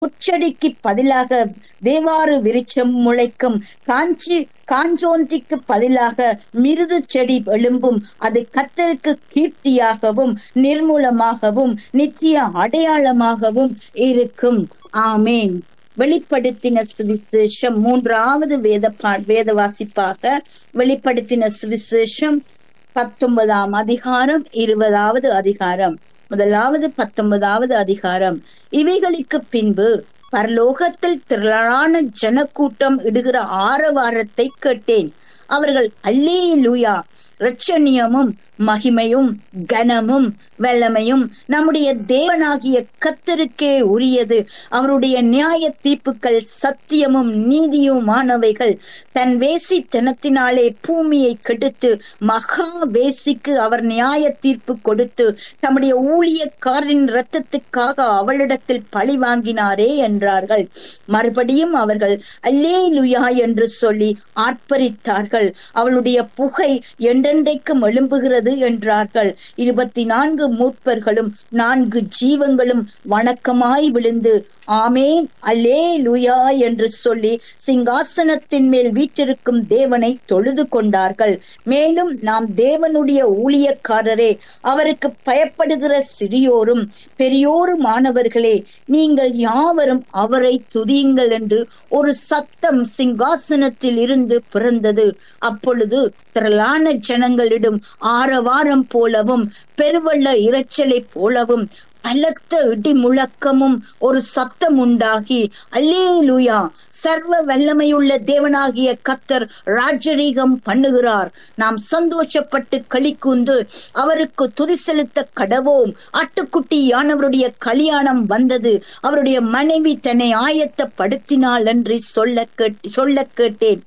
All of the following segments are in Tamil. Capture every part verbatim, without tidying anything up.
முச்செடிக்கு பதிலாக தேவாறு விருட்சம் முளைக்கும், காஞ்சி காஞ்சோந்திக்கு பதிலாக மிருது செடி எழும்பும். அது கர்த்தருக்கு கீர்த்தியாகவும் நிர்மூலமாகவும் நித்திய அடையாளமாகவும் இருக்கும். ஆமேன். வெளிப்படுத்தின சுவிசேஷம் மூன்றாவது வேத பா வேத வாசிப்பாக வெளிப்படுத்தின சுவிசேஷம் பத்தொன்பதாம் அதிகாரம் இருபதாவது அதிகாரம். முதலாவது பத்தொன்பதாவது அதிகாரம். இவைகளுக்கு பின்பு பரலோகத்தில் திரளான ஜனக்கூட்டம் இடுகிற ஆரவாரத்தை கேட்டேன். அவர்கள் அல்லேலூயா, இரட்சணியமும் மகிமையும் கனமும் வல்லமையும் நம்முடைய தேவனாகிய கர்த்தருக்கே உரியது. அவருடைய நியாய தீர்ப்புகள் சத்தியமும் நீதியுமானவைகள். தன் வேசித்தனத்தினாலே பூமியை கெடுத்து மகா வேசிக்கு அவர் நியாய தீர்ப்பு கொடுத்து தம்முடைய ஊழியக்காரரின் இரத்தத்துக்காக அவளிடத்தில் பழி வாங்கினாரே என்றார்கள். மறுபடியும் அவர்கள் அல்லேலூயா என்று சொல்லி ஆர்ப்பரித்தார்கள். அவளுடைய புகை என்றென்றைக்கும் எழும்புகிறது என்றார்கள். இருபத்தி நான்கு மூப்பர்களும் நான்கு ஜீவங்களும் வணக்கமாய் விழுந்து ஆமேன் அல்லேலூயா என்று சொல்லி சிங்காசனத்தின் மேல் வீற்றிருக்கும் தேவனை தொழுது கொண்டார்கள். மேலும் நாம் தேவனுடைய ஊழியக்காரரே, அவருக்கு பயப்படுகிற சிறியோரும் பெரியோருமானவர்களே, நீங்கள் யாவரும் அவரை துதியுங்கள் என்று ஒரு சத்தம் சிங்காசனத்தில் இருந்து பிறந்தது. அப்பொழுது திரளான ஜனங்களிடம் ஆரவாரம் போலவும் பெருவெள்ள இரைச்சலை போலவும் பலத்த இடி முழக்கமும் ஒரு சத்தம் உண்டாகி, அல்லேலூயா, சர்வ வல்லமையுள்ள தேவனாகிய கர்த்தர் ராஜரீகம் பண்ணுகிறார். நாம் சந்தோஷப்பட்டு களிக்கூந்து அவருக்கு துதி செலுத்த கடவோம். ஆட்டுக்குட்டியானவருடைய கல்யாணம் வந்தது, அவருடைய மனைவி தன்னை ஆயத்தப்படுத்தினாள் என்று சொல்ல கேட்டு சொல்ல கேட்டேன்.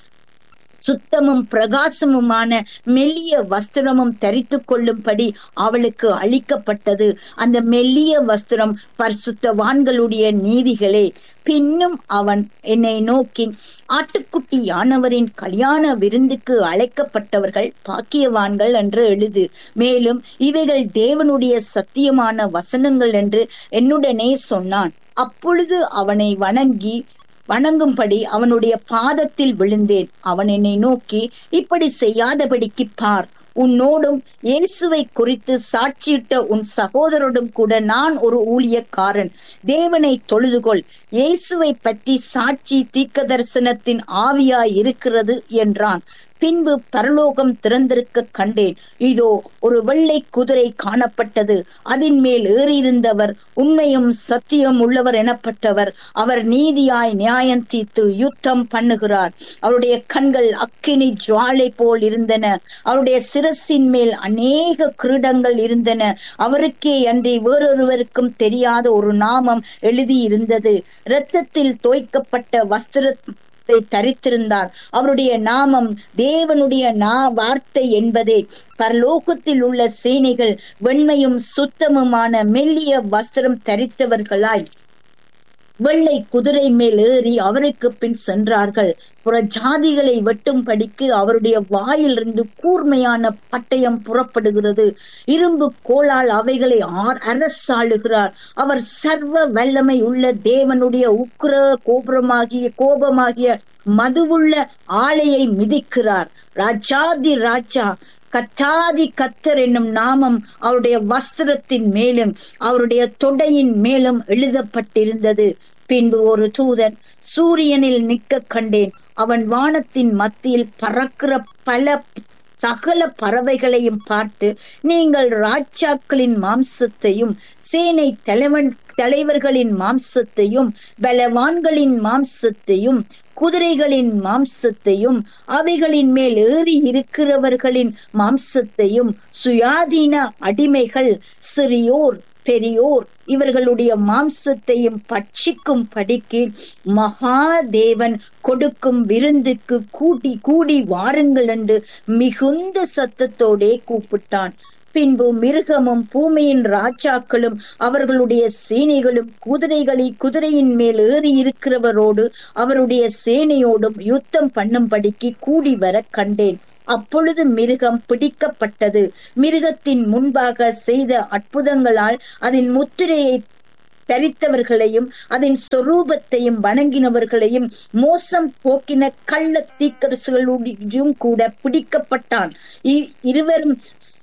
சுத்தமும் பிரகாசமுமான மெல்லிய வஸ்திரமும் தரித்து கொள்ளும்படி அவளுக்கு அளிக்கப்பட்டது. அந்த மெல்லிய வஸ்திரம் பரிசுத்தவான்களுடைய நீதிகளே. பின்னும் அவன் என்னை நோக்கி, ஆட்டுக்குட்டியானவரின் கல்யாண விருந்துக்கு அழைக்கப்பட்டவர்கள் பாக்கியவான்கள் என்று எழுது. மேலும் இவைகள் தேவனுடைய சத்தியமான வசனங்கள் என்று என்னுடனே சொன்னான். அப்பொழுது அவனை வணங்கி வணங்கும்படி அவனுடைய பாதத்தில் விழுந்தேன். அவன் என்னை நோக்கி, இப்படி செய்யாதபடிக்கு பார், உன்னோடும் இயேசுவை குறித்து சாட்சியிட்ட உன் சகோதரோடும் கூட நான் ஒரு ஊழியக்காரன். தேவனை தொழுதுகொள். இயேசுவை பற்றி சாட்சி தீர்க்க தரிசனத்தின் ஆவியாய் இருக்கிறது என்றான். பின்பு பரலோகம் திறந்திருக்க கண்டேன். இதோ ஒரு வெள்ளை குதிரை காணப்பட்டது. அதன் மேல் ஏறியிருந்தவர் உண்மையும் சத்தியம் உள்ளவர் எனப்பட்டவர். அவர் நீதியாய் நியாயம் தீர்த்து யுத்தம் பண்ணுகிறார். அவருடைய கண்கள் அக்கினி ஜுவாலை போல் இருந்தன. அவருடைய சிரசின் மேல் அநேக கிரீடங்கள் இருந்தன. அவருக்கே அன்றி வேறொருவருக்கும் தெரியாத ஒரு நாமம் எழுதியிருந்தது. இரத்தத்தில் தோய்க்கப்பட்ட வஸ்திர தரித்திருந்தார். அவருடைய நாமம் தேவனுடைய நா வார்த்தை என்பதே. பரலோகத்தில் உள்ள சேனைகள் வெண்மையும் சுத்தமுமான மெல்லிய வஸ்திரம் தரித்தவர்களாய் வெள்ளை குதிரை மேல் ஏறி அவருக்கு பின் சென்றார்கள். புற ஜாதிகளை வெட்டும்படிக்கு அவருடைய வாயிலிருந்து கூர்மையான பட்டயம் புறப்படுகிறது. இரும்பு கோலால் அவைகளை அரசாளுகிறார். அவர் சர்வ வல்லமை உள்ள தேவனுடைய உக்கிர கோபுரமாகிய கோபமாகிய மதுவுள்ள ஆலையை மிதிக்கிறார். ராஜாதி ராஜா கத்தாதி கத்தர் என்னும் நாமம் அவருடைய வஸ்திரத்தின் மேலும் அவருடைய தொடையின் மேலும் எழுதப்பட்டிருந்தது. பின்பு ஒரு தூதன் சூரியனில் நிற்க கண்டேன். அவன் வானத்தின் மத்தியில் பறக்கிற பல சகல பறவைகளையும் பார்த்து, நீங்கள் ராஜாக்களின் மாம்சத்தையும் சேனை தலைவன் தலைவர்களின் மாம்சத்தையும் பலவான்களின் மாம்சத்தையும் குதிரைகளின் மாம்சத்தையும் அவைகளின் மேல் ஏறி இருக்கிறவர்களின் மாம்சத்தையும் சுயாதீன அடிமைகள் சிறியோர் பெரியோர் இவர்களுடைய மாம்சத்தையும் பட்சிக்கும் படிக்கு மகாதேவன் கொடுக்கும் விருந்துக்கு கூட்டி கூடி வாருங்கள் என்று மிகுந்த சத்தத்தோடே கூப்பிட்டான். பின்பு மிருகமும் பூமியின் ராஜாக்களும் அவர்களுடைய சேனைகளும் குதிரைகளை குதிரையின் மேல் ஏறி இருக்கிறவரோடு அவருடைய சேனையோடும் யுத்தம் பண்ணும்படிக்கு கூடி வர கண்டேன். அப்பொழுது மிருகம் பிடிக்கப்பட்டது. மிருகத்தின் முன்பாக செய்த அற்புதங்களால் அதன் முத்திரையை தரித்தவர்களையும் அதன் சொரூபத்தையும் வணங்கினவர்களையும் மோசம் போக்கின கள்ள தீக்கரசுகளுடையும் கூட பிடிக்கப்பட்டான். இருவரும்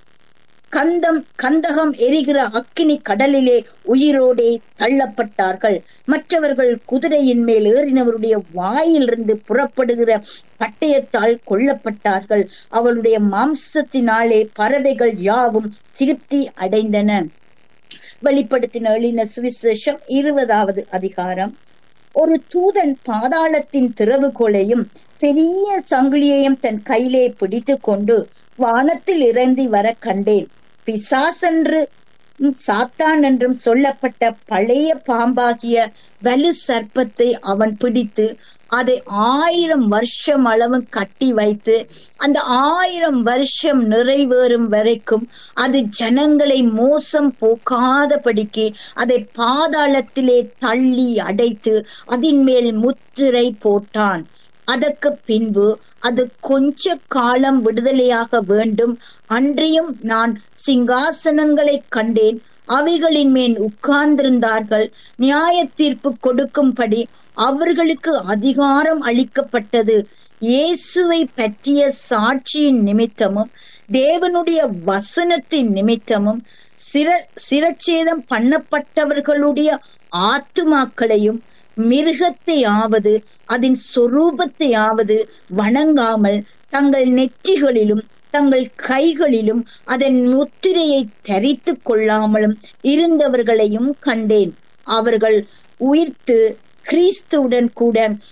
கந்தம் கந்தகம் எரிகிற அக்கினி கடலிலே உயிரோடே தள்ளப்பட்டார்கள். மற்றவர்கள் குதிரையின் மேல் ஏறினவருடைய வாயிலிருந்து புறப்படுகிற பட்டயத்தால் கொல்லப்பட்டார்கள். அவளுடைய மாம்சத்தினாலே பறவைகள் யாவும் திருப்தி அடைந்தன. வெளிப்படுத்தின எழுதின சுவிசேஷம் இருபதாவது அதிகாரம். ஒரு தூதன் பாதாளத்தின் திறவுகோலையும் பெரிய சங்கிலியையும் தன் கையிலே பிடித்து கொண்டு வானத்தில் இறங்கி வர கண்டேன். பிசாசென்று சாத்தான் என்றும் சொல்லப்பட்ட பழைய பாம்பாகிய வலு சர்ப்பத்தை அவன் பிடித்து அதை ஆயிரம் வருஷம் அளவு கட்டி வைத்து அந்த ஆயிரம் வருஷம் நிறைவேறும் வரைக்கும் அது ஜனங்களை மோசம் போக்காதபடிக்கு அதை பாதாளத்திலே தள்ளி அடைத்து அதன் மேல் முத்திரை போட்டான். அதற்கு பின்பு அது கொஞ்ச காலம் விடுதலையாக வேண்டும். அன்றியும் நான் சிங்காசனங்களை கண்டேன், அவைகளின் மேல் உட்கார்ந்திருந்தார்கள். நியாய தீர்ப்பு கொடுக்கும்படி அவர்களுக்கு அதிகாரம் அளிக்கப்பட்டது. இயேசுவை பற்றிய சாட்சியின் நிமித்தமும் தேவனுடைய வசனத்தின் நிமித்தமும் சிர சிரச்சேதம் பண்ணப்பட்டவர்களுடைய ஆத்துமாக்களையும் மிருகத்தையாவது அதன் சொரூபத்தையாவது வணங்காமல் தங்கள் நெற்றிகளிலும் தங்கள் கைகளிலும் அதன் முத்திரையை தரித்து கொள்ளாமலும் இருந்தவர்களையும் கண்டேன். அவர்கள் உயிர்த்து கிறிஸ்துவுடன் கூட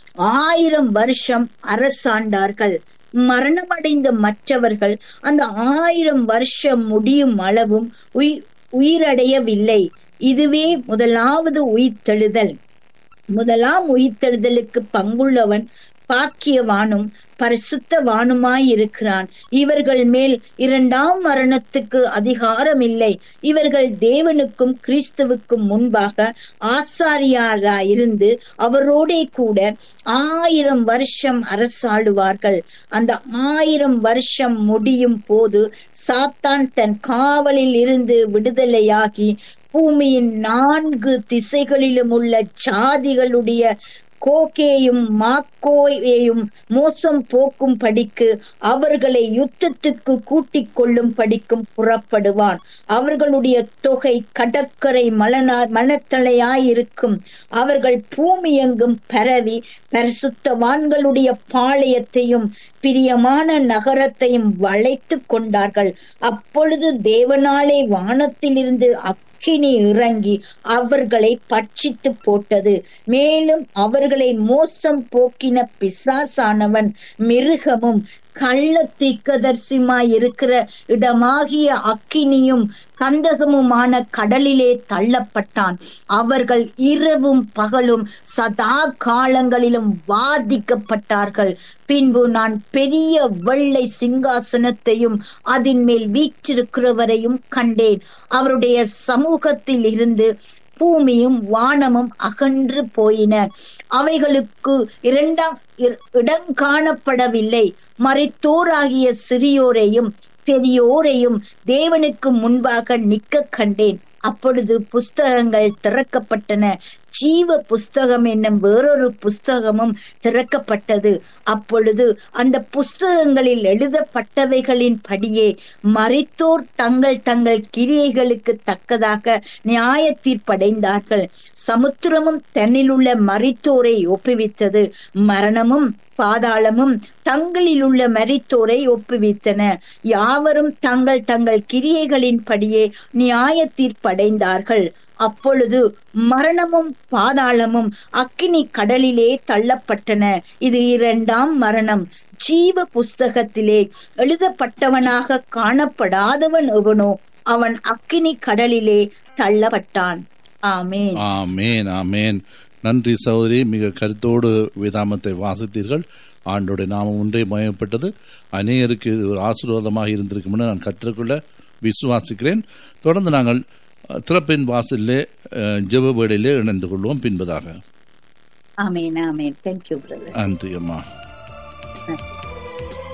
ஆயிரம் வருஷம் அரசாண்டார்கள். மரணமடைந்த மற்றவர்கள் அந்த ஆயிரம் வருஷம் முடியும் அளவும் உயிர் உயிரடையவில்லை. இதுவே முதலாவது உயிர்த்தெழுதல். முதலாம் உயிர்த்தெழுதலுக்கு பங்குள்ளவன் பாக்கியவானும் பரிசுத்தவானுமாயிருக்கிறான். இவர்கள் மேல் இரண்டாம் மரணத்துக்கு அதிகாரம் இல்லை. இவர்கள் தேவனுக்கும் கிறிஸ்துவுக்கும் முன்பாக ஆசாரியாராயிருந்து அவரோடே கூட ஆயிரம் வருஷம் அரசாளுவார்கள். அந்த ஆயிரம் வருஷம் முடியும் போது சாத்தான் தன் காவலில் இருந்து விடுதலையாகி பூமியின் நான்கு திசைகளிலும் உள்ள ஜாதிகளுடைய கோகேயும் மாக்கோயையும் மோசம் போக்கும் படிக்கு அவர்களை யுத்தத்துக்கு கூட்டிக் கொள்ளும் படிக்கும் புறப்படுவான். அவர்களுடைய தொகை கடற்கரை மலனா மனத்தலையாயிருக்கும். அவர்கள் பூமி எங்கும் பரவி பரிசுத்தவான்களுடைய பாளையத்தையும் பிரியமான நகரத்தையும் வளைத்து கொண்டார்கள். அப்பொழுது தேவனாலே வானத்திலிருந்து அக்கினி இறங்கி அவர்களை பட்சித்து போட்டது. மேலும் அவர்களை மோசம் போக்கின பிசாசானவன் மிருகமும் கள்ள தீர்க்கதரிசியுமாய் இருக்கிற இடமாகிய அக்கினியும் கந்தகமுமான கடலிலே தள்ளப்பட்டான். அவர்கள் இரவும் பகலும் சதா காலங்களிலும் வாதிக்கப்பட்டார்கள். பின்பு நான் பெரிய வெள்ளை சிங்காசனத்தையும் அதன் மேல் வீற்றிருக்கிறவரையும் கண்டேன். அவருடைய சமூகத்தில் இருந்து பூமியும் வானமும் அகன்று போயின. அவைகளுக்கு இரண்டாம் இடம் காணப்படவில்லை. மரித்தோராகிய சிறியோரையும் பெரியோரையும் தேவனுக்கு முன்பாக நிற்க கண்டேன். அப்பொழுது புஸ்தகங்கள் திறக்கப்பட்டன. ஜீவ புஸ்தகம் என்னும் வேறொரு புஸ்தகமும் திறக்கப்பட்டது. அப்பொழுது அந்த புஸ்தகங்களில் எழுதப்பட்டவைகளின் படியே மரித்தோர் தங்கள் தங்கள் கிரியைகளுக்கு தக்கதாக நியாய தீர்ப்படைந்தார்கள். சமுத்திரமும் தன்னிலுள்ள மரித்தோரை ஒப்புவித்தது. மரணமும் பாதாளமும் தங்களில் உள்ள மரித்தோரை ஒப்புவித்தன. யாவரும் தங்கள் தங்கள் கிரியைகளின் படியே நியாய தீர்ப்படைந்தார்கள். அப்பொழுது மரணமும் பாதாளமும் அக்கினி கடலிலே தள்ளப்பட்டன. இது இரண்டாம் மரணம். ஜீவ புஸ்தகத்திலே எழுதப்பட்டவனாக காணப்படாதவன் எவனோ அவன் அக்கினி கடலிலே தள்ளப்பட்டான். ஆமேன், ஆமேன், ஆமேன். நன்றி சகோதரி, மிக கருத்தோடு வேதாமத்தை வாசித்தீர்கள். ஆண்டோடைய நாமம் ஒன்றே மயப்பட்டது. அநேகருக்கு ஒரு ஆசீர்வாதமாக இருந்திருக்கும் நான் கற்றுக்கொள்ள விசுவாசிக்கிறேன். தொடர்ந்து நாங்கள் திறப்பின் வாசலிலே ஜெப வேளையிலே இணைந்து கொள்வோம் பின்பதாக. ஆமென், ஆமென். Thank you brother. நன்றி அம்மா.